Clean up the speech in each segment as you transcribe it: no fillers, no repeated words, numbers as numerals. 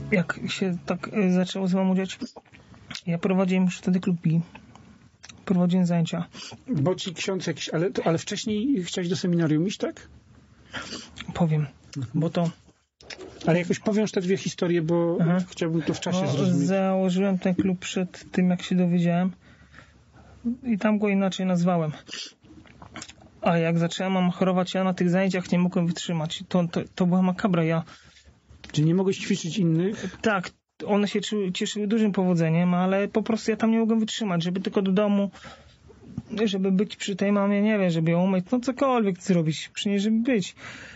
jak się tak zaczęło złemu dziać, ja prowadziłem już wtedy klub PI. Prowadziłem zajęcia. Bo ci ksiądz jakiś, ale wcześniej chciałeś do seminarium iść, tak? Powiem, bo to... Ale jakoś powiąż te dwie historie, bo chciałbym to w czasie zrozumieć. Założyłem ten klub przed tym, jak się dowiedziałem i tam go inaczej nazwałem. A jak zacząłem chorować, ja na tych zajęciach nie mogłem wytrzymać. To była makabra. Czy nie mogłeś ćwiczyć innych? Tak, one się cieszyły dużym powodzeniem, ale po prostu ja tam nie mogłem wytrzymać, żeby tylko do domu, żeby być przy tej mamie, nie wiem, żeby ją umyć, no cokolwiek zrobić, przy niej, żeby być.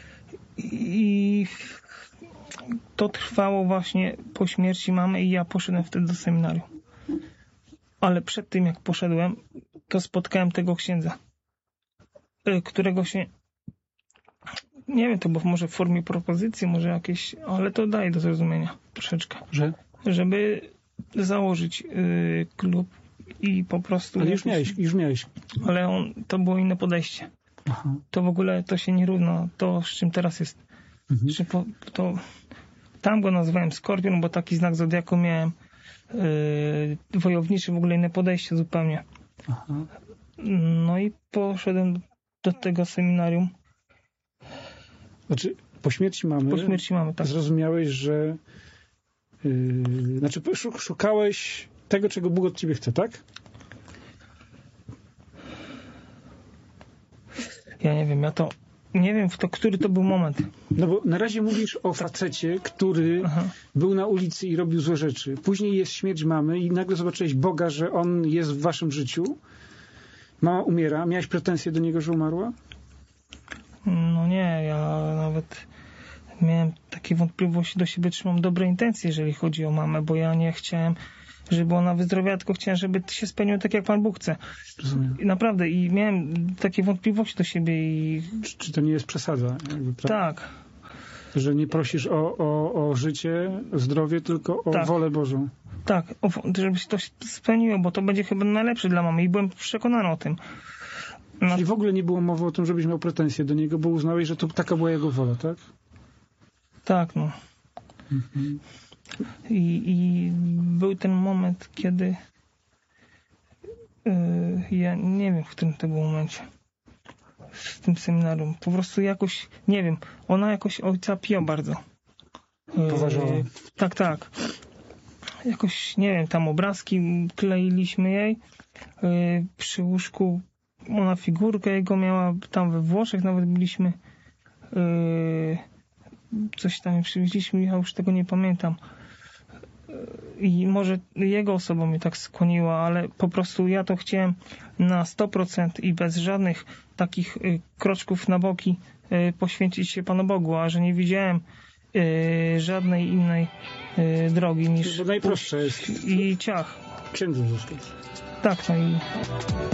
I to trwało właśnie po śmierci mamy i ja poszedłem wtedy do seminarium. Ale przed tym, jak poszedłem, to spotkałem tego księdza, którego się... Nie wiem, to było może w formie propozycji, może jakieś, ale to daje do zrozumienia troszeczkę. Żeby założyć klub i po prostu... Ale już miałeś. Ale to było inne podejście. Aha. To w ogóle to się nie równa to, z czym teraz jest. Tam go nazwałem Skorpion, bo taki znak zodiaku miałem. Wojowniczy, w ogóle inne podejście zupełnie. Aha. No i poszedłem do tego seminarium. Znaczy, po śmierci mamy, tak. Zrozumiałeś, że szukałeś tego, czego Bóg od ciebie chce, tak? Ja nie wiem, który to był moment. No bo na razie mówisz o facecie, który był na ulicy i robił złe rzeczy. Później jest śmierć mamy i nagle zobaczyłeś Boga, że On jest w waszym życiu. Mama umiera. Miałeś pretensje do Niego, że umarła? No nie, ja nawet miałem takie wątpliwości do siebie, czy mam dobre intencje, jeżeli chodzi o mamę, bo ja nie chciałem, żeby ona wyzdrowiała, tylko chciałem, żeby się spełniło tak, jak Pan Bóg chce. Rozumiem. I naprawdę, i miałem takie wątpliwości do siebie i... Czy to nie jest przesada? Tak. Że nie prosisz o życie, zdrowie, tylko o wolę Bożą. Tak, żeby się to spełniło, bo to będzie chyba najlepsze dla mamy i byłem przekonany o tym. Czyli w ogóle nie było mowy o tym, żebyś miał pretensje do Niego, bo uznałeś, że to taka była Jego wola, tak? Tak, no. I był ten moment, kiedy ja nie wiem, w którym to był momencie w tym seminarium. Po prostu jakoś, nie wiem, ona jakoś ojca Pio bardzo poważała. Tak. Jakoś, nie wiem, tam obrazki kleiliśmy jej przy łóżku. Ona figurkę jego miała tam we Włoszech, nawet byliśmy coś tam przywieźliśmy, ja już tego nie pamiętam. I może jego osoba mnie tak skłoniła, ale po prostu ja to chciałem na 100% i bez żadnych takich kroczków na boki poświęcić się Panu Bogu, a że nie widziałem żadnej innej drogi niż... Bo najprostsze jest. I ciach. Księdzem zostać. Tak, no i...